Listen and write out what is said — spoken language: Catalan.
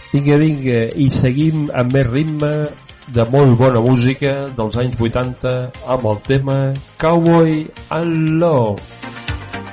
Vinga, i seguim amb més ritme de molt bona música dels anys 80 amb el tema Cowboy and Love.